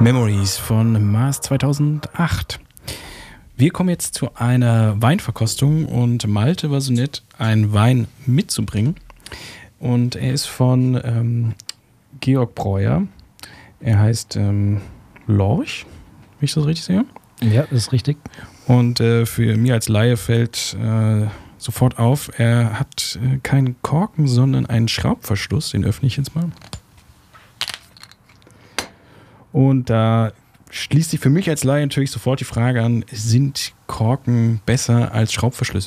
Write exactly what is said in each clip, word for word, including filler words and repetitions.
Memories von Mars zweitausendacht. Wir kommen jetzt zu einer Weinverkostung und Malte war so nett, einen Wein mitzubringen. Und er ist von ähm, Georg Breuer. Er heißt ähm, Lorch, wenn ich das richtig sehe. Ja, das ist richtig. Und äh, für mich als Laie fällt äh, sofort auf, er hat äh, keinen Korken, sondern einen Schraubverschluss. Den öffne ich jetzt mal. Und da schließt sich für mich als Laie natürlich sofort die Frage an, sind Korken besser als Schraubverschlüsse?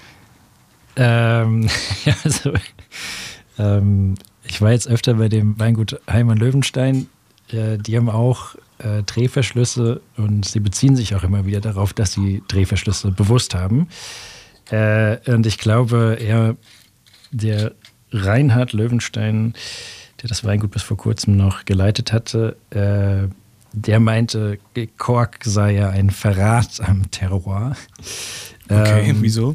Ähm, ja, also, ähm, ich war jetzt öfter bei dem Weingut Heimann Löwenstein. Äh, die haben auch äh, Drehverschlüsse und sie beziehen sich auch immer wieder darauf, dass sie Drehverschlüsse bewusst haben. Äh, und ich glaube, er, der Reinhard Löwenstein, der das Weingut bis vor kurzem noch geleitet hatte, äh, der meinte, Kork sei ja ein Verrat am Terroir. Okay, ähm, wieso?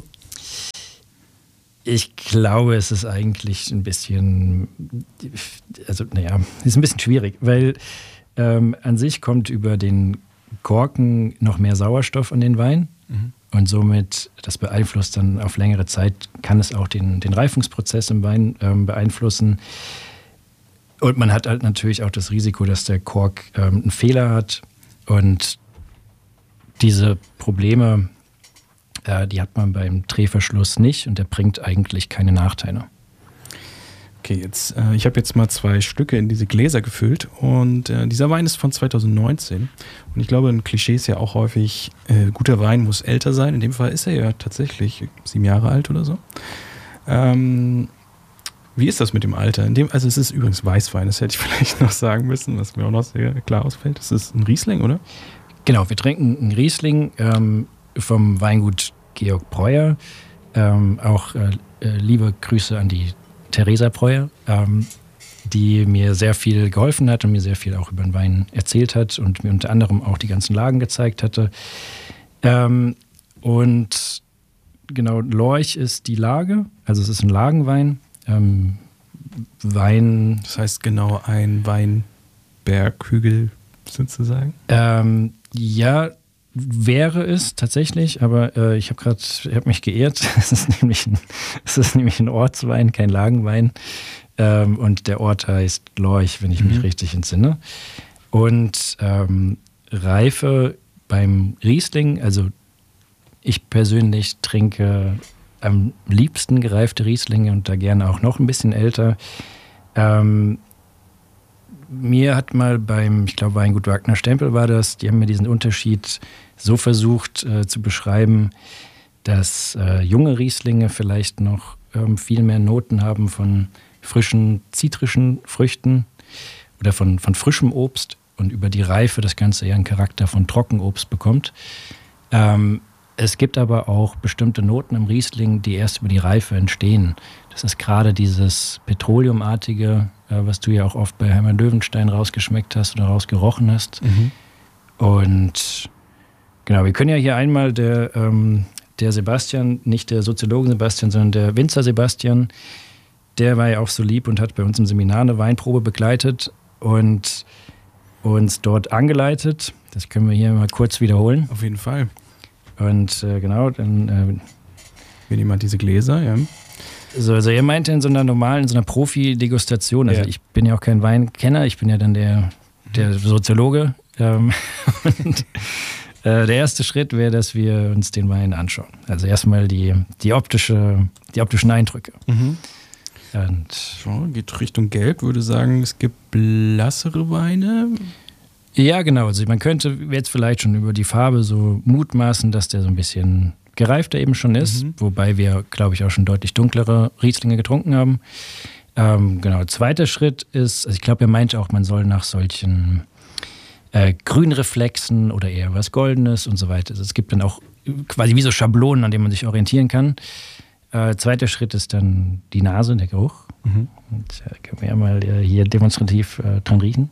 Ich glaube, es ist eigentlich ein bisschen, also naja, ist ein bisschen schwierig, weil ähm, an sich kommt über den Korken noch mehr Sauerstoff an den Wein mhm. und somit, das beeinflusst dann auf längere Zeit, kann es auch den, den Reifungsprozess im Wein ähm, beeinflussen. Und man hat halt natürlich auch das Risiko, dass der Kork ähm, einen Fehler hat. Und diese Probleme, äh, die hat man beim Drehverschluss nicht und der bringt eigentlich keine Nachteile. Okay, jetzt, äh, ich habe jetzt mal zwei Stücke in diese Gläser gefüllt und äh, dieser Wein ist von zweitausendneunzehn. Und ich glaube, ein Klischee ist ja auch häufig, äh, guter Wein muss älter sein. In dem Fall ist er ja tatsächlich sieben Jahre alt oder so. Ähm... Wie ist das mit dem Alter? In dem, also es ist übrigens Weißwein, das hätte ich vielleicht noch sagen müssen, was mir auch noch sehr klar ausfällt. Das ist ein Riesling, oder? Genau, wir trinken einen Riesling ähm, vom Weingut Georg Breuer. Ähm, auch äh, liebe Grüße an die Theresa Breuer, ähm, die mir sehr viel geholfen hat und mir sehr viel auch über den Wein erzählt hat und mir unter anderem auch die ganzen Lagen gezeigt hatte. Ähm, und genau, Lorch ist die Lage, also es ist ein Lagenwein. Ähm, Wein. Das heißt genau ein Weinberghügel sozusagen? Ähm, ja, wäre es tatsächlich, aber äh, ich habe gerade, ich habe mich geirrt. Es ist nämlich ein, es ist nämlich ein Ortswein, kein Lagenwein. Ähm, und der Ort heißt Lorch, wenn ich mich mhm. richtig entsinne. Und ähm, Reife beim Riesling, also ich persönlich trinke am liebsten gereifte Rieslinge und da gerne auch noch ein bisschen älter. Ähm, mir hat mal beim, ich glaube, Weingut Wagner Stempel war das, die haben mir diesen Unterschied so versucht äh, zu beschreiben, dass äh, junge Rieslinge vielleicht noch ähm, viel mehr Noten haben von frischen, zitrischen Früchten oder von, von frischem Obst und über die Reife das Ganze eher einen Charakter von Trockenobst bekommt. Ähm, Es gibt aber auch bestimmte Noten im Riesling, die erst über die Reife entstehen. Das ist gerade dieses Petroleumartige, äh, was du ja auch oft bei Heimann Löwenstein rausgeschmeckt hast oder rausgerochen hast. Mhm. Und genau, wir können ja hier einmal der, ähm, der Sebastian, nicht der Soziologen Sebastian, sondern der Winzer Sebastian, der war ja auch so lieb und hat bei uns im Seminar eine Weinprobe begleitet und uns dort angeleitet. Das können wir hier mal kurz wiederholen. Auf jeden Fall. Und äh, genau, dann äh, will jemand diese Gläser, ja. So, also er meinte in so einer normalen, in so einer Profi-Degustation, also ja. Ich bin ja auch kein Weinkenner, ich bin ja dann der, der Soziologe. Ähm, und, äh, der erste Schritt wäre, dass wir uns den Wein anschauen. Also erstmal die, die, optische, die optischen Eindrücke. Mhm. Und so, geht Richtung Gelb, würde sagen, es gibt blassere Weine. Ja, genau. Also man könnte jetzt vielleicht schon über die Farbe so mutmaßen, dass der so ein bisschen gereifter eben schon ist, mhm. wobei wir, glaube ich, auch schon deutlich dunklere Rieslinge getrunken haben. Ähm, genau, zweiter Schritt ist, also ich glaube, er meinte auch, man soll nach solchen äh, Grünreflexen oder eher was Goldenes und so weiter. Also es gibt dann auch quasi wie so Schablonen, an denen man sich orientieren kann. Äh, zweiter Schritt ist dann die Nase, der Geruch. Mhm. Und äh, können wir ja mal äh, hier demonstrativ äh, dran riechen.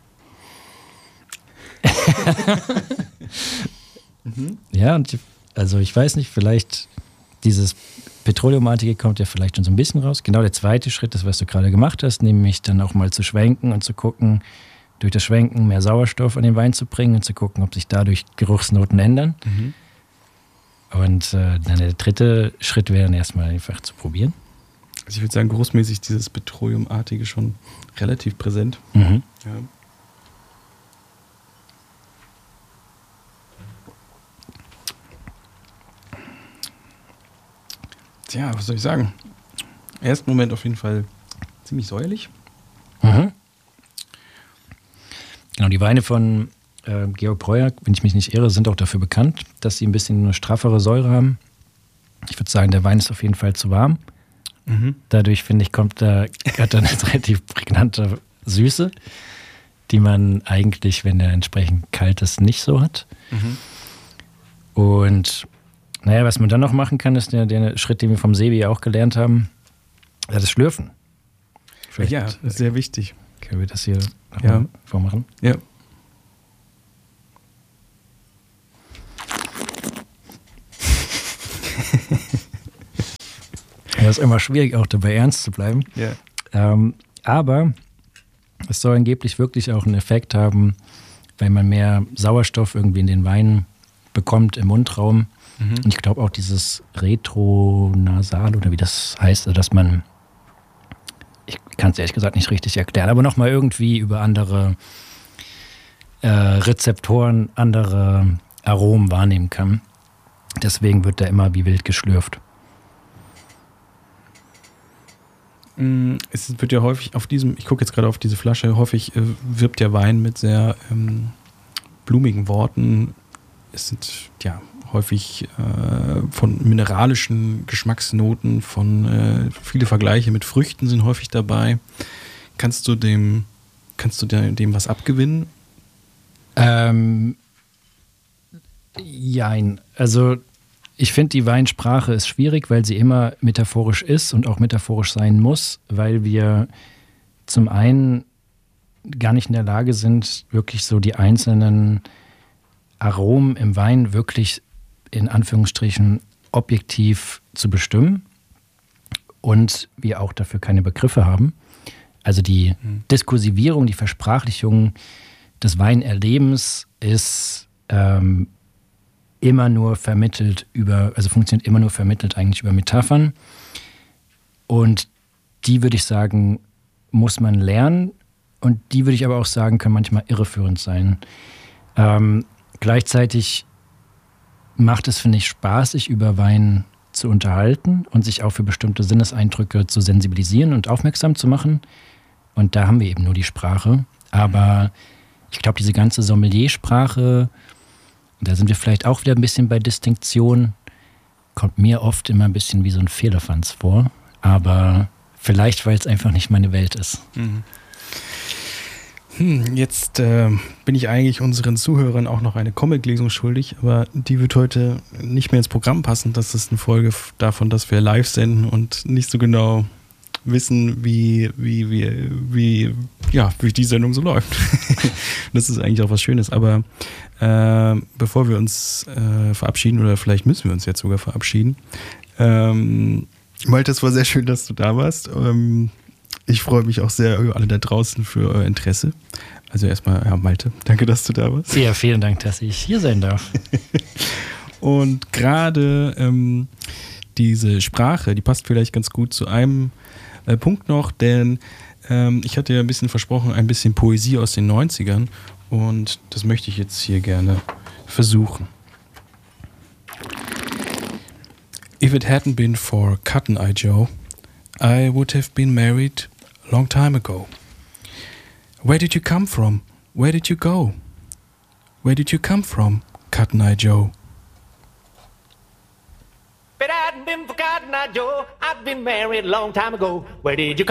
mhm. Ja, und also ich weiß nicht, vielleicht dieses Petroleumartige kommt ja vielleicht schon so ein bisschen raus. Genau der zweite Schritt ist, was du gerade gemacht hast, nämlich dann auch mal zu schwenken und zu gucken, durch das Schwenken mehr Sauerstoff in den Wein zu bringen und zu gucken, ob sich dadurch Geruchsnoten ändern. Mhm. Und äh, dann der dritte Schritt wäre dann erstmal einfach zu probieren. Also ich würde sagen, geruchsmäßig dieses Petroleumartige schon relativ präsent. Mhm. Ja. Tja, was soll ich sagen? Im ersten Moment auf jeden Fall ziemlich säuerlich. Mhm. Genau, die Weine von äh, Georg Breuer, wenn ich mich nicht irre, sind auch dafür bekannt, dass sie ein bisschen eine straffere Säure haben. Ich würde sagen, der Wein ist auf jeden Fall zu warm. Mhm. Dadurch, finde ich, kommt da, hat er eine relativ prägnante Süße, die man eigentlich, wenn er entsprechend kalt ist, nicht so hat. Mhm. Und naja, was man dann noch machen kann, ist der, der Schritt, den wir vom Sebi auch gelernt haben, das Schlürfen. Vielleicht, ja, sehr wichtig. Können wir das hier ja. vormachen? Ja. Ja, ist immer schwierig, auch dabei ernst zu bleiben. Ja. Ähm, aber es soll angeblich wirklich auch einen Effekt haben, weil man mehr Sauerstoff irgendwie in den Wein bekommt im Mundraum. Mhm. Und ich glaube auch dieses Retronasal oder wie das heißt, dass man, ich kann es ehrlich gesagt nicht richtig erklären, aber nochmal irgendwie über andere äh, Rezeptoren, andere Aromen wahrnehmen kann. Deswegen wird da immer wie wild geschlürft. Es wird ja häufig auf diesem, ich gucke jetzt gerade auf diese Flasche, häufig äh, wirbt der Wein mit sehr ähm, blumigen Worten. Es sind ja häufig äh, von mineralischen Geschmacksnoten, von äh, viele Vergleiche mit Früchten sind häufig dabei. Kannst du dem, kannst du dem was abgewinnen? Ähm, jein. Also ich finde, die Weinsprache ist schwierig, weil sie immer metaphorisch ist und auch metaphorisch sein muss, weil wir zum einen gar nicht in der Lage sind, wirklich so die einzelnen Aromen im Wein wirklich in Anführungsstrichen objektiv zu bestimmen und wir auch dafür keine Begriffe haben. Also die mhm. Diskursivierung, die Versprachlichung des Weinerlebens ist ähm, immer nur vermittelt über, also funktioniert immer nur vermittelt eigentlich über Metaphern. Und die, würde ich sagen, muss man lernen. Und die, würde ich aber auch sagen, können manchmal irreführend sein. Ähm, gleichzeitig macht es, finde ich, Spaß, sich über Wein zu unterhalten und sich auch für bestimmte Sinneseindrücke zu sensibilisieren und aufmerksam zu machen. Und da haben wir eben nur die Sprache. Aber ich glaube, diese ganze Sommelier-Sprache, da sind wir vielleicht auch wieder ein bisschen bei Distinktion, kommt mir oft immer ein bisschen wie so ein Fehlerfanz vor. Aber vielleicht, weil es einfach nicht meine Welt ist. Mhm. Hm, jetzt äh, bin ich eigentlich unseren Zuhörern auch noch eine Comic-Lesung schuldig, aber die wird heute nicht mehr ins Programm passen. Das ist eine Folge davon, dass wir live senden und nicht so genau wissen, wie, wie, wie, wie, ja, wie die Sendung so läuft. Das ist eigentlich auch was Schönes. Aber äh, bevor wir uns äh, verabschieden, oder vielleicht müssen wir uns jetzt sogar verabschieden, ähm, Malte, es war sehr schön, dass du da warst. Ähm, Ich freue mich auch sehr über alle da draußen für euer Interesse. Also erstmal, ja, Malte, danke, dass du da warst. Ja, vielen Dank, dass ich hier sein darf. Und gerade ähm, diese Sprache, die passt vielleicht ganz gut zu einem äh, Punkt noch, denn ähm, ich hatte ja ein bisschen versprochen, ein bisschen Poesie aus den neunzigern und das möchte ich jetzt hier gerne versuchen. If it hadn't been for Cotton Eye Joe, I would have been married long time ago. Where did you come from? Where did you go? Where did you come from, Cotton Eye Joe? If it hadn't been for Cotton Eye Joe, I'd been married a long time ago. Where did you